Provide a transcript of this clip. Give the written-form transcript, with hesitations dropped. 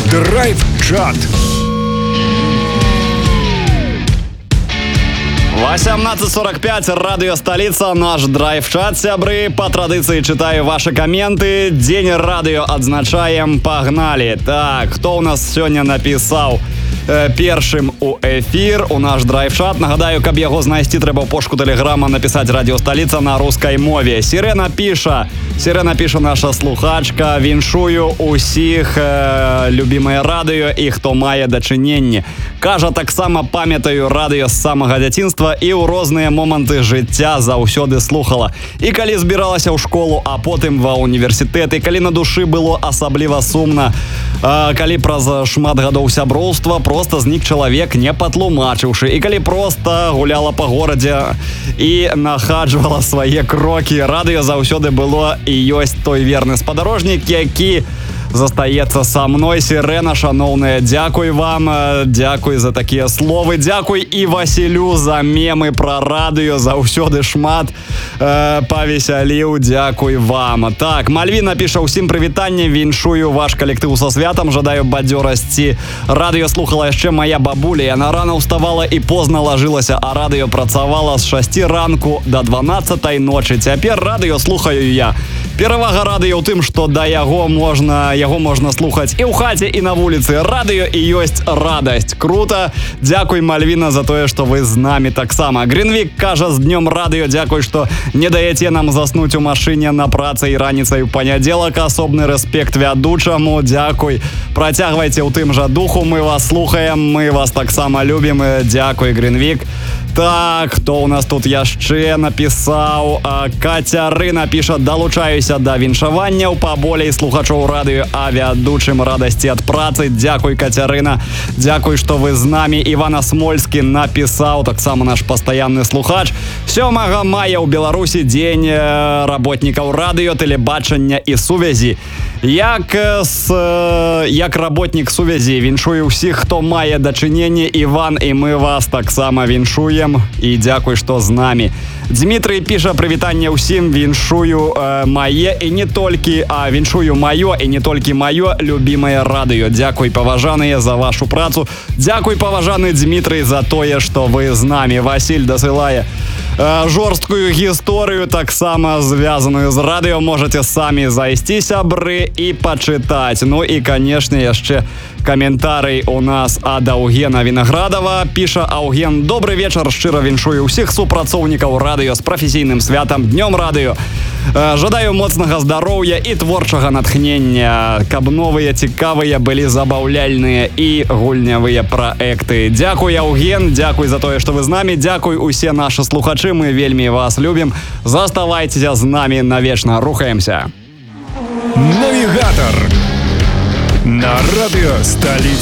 Драйв-чат. 18:45, радио «Столица», наш драйв-чат, сябры. По традиции читаю ваши комменты. День радио отзначаем, погнали. Так, кто у нас сегодня написал першым у эфир, у наш драйв-чат? Нагадаю, каб яго знайсці, трэба ў пошуку тэлеграма написать «Радио Столица» на русской мове. Сирена піша наша слухачка. Віншую усіх любимае радыё і хто мае дачыненне. Кажа, таксама памятаю радыё з самага дзяцінства і ў розныя моманты жыцця заўсёды слухала. І калі збіралася ў школу, а потым ва універсітэт, і калі на душы было асабліва сумна, калі праз шмат гадоў сяброўства просто знік чалавек, не патлумачыўшы, і калі просто гуляла па горадзе і нахаджвала свае крокі, радыё заўсёды было і ёсць той верны спадарожнік, які застаецца са мной. Сірена, шаноўная, дзякуй вам, дзякуй за такія словы, дзякуй і Васілю за мемы пра радыё, заўсёды шмат павесяліў, дзякуй вам. Так, Мальвіна піша: усім прывітанне, віншую ваш калектыў са святам, жадаю бадзёрасці. Радыё слухала яшчэ мая бабуля, яна рана ўставала і позна лажылася, а радыё працавала з 6 ранку до 12 ночы. Цяпер радыё слухаю я. Перавага радыё ў тым, што да яго можна слухаць і ў хаце, і на вуліцы. Радыё і ёсць радасць. Круто. Дзякуй, Мальвіна, за тое, што вы з намі таксама. Гринвік кажа: з днём радыё, дзякуй, што не даеце нам заснуць у машыне на працы і раніцай у панядзелак. Асобны рэспект вядучаму. Дзякуй. Працягвайце ў тым жа духу. Мы вас слухаем, мы вас таксама любім. Дзякуй, Гринвік. Так, хто у нас тут яшчэ напісаў? Кацярына піша: далучаюся да віншаванняў, паболей слухачоў радыё, а вядучым радасці ад працы. Дзякуй, Кацярына, дзякуй, што вы з намі. Івана Смольскі напісаў, таксама наш пастаянны слухач: 7 мая ў Беларусі дзень работнікаў радыё, тэлебачання і сувязі. Як работнік сувязі віншую ўсіх, хто мае дачыненне. Іван, і мы вас таксама віншуем, і дзякуй, што з намі. Дмітрый піша: прывітанне ўсім, віншую мае і не толькі, віншую маё і не толькі маё любімае радыё. Дзякуй, паважаныя, за вашу працу. Дзякуй, паважаны Дмітрый, за тое, што вы з намі. Васіль дасылае жорсткую гісторыю, таксама звязаную з радыё. Можете самі зайсці, сябры, і пачытаць. Ну і, канешне, яшчэ каментарый у нас ад Аўгена Вінаградава. Піша Аўген: добры вечар, шчыра віншую ўсіх супрацоўнікаў радыё з прафесійным святам, днём радыё. Жадаю моцнага здароўя і творчага натхнення, каб новыя цікавыя былі забаўляльныя і гульнявыя праекты. Дзякуй, Аўген, дзякуй за тое, што вы з намі. Дзякуй усе нашы слухачы, мы вельмі вас любім. Заставайцеся з намі навечна, рухаемся. Навігатор на радио «Столица».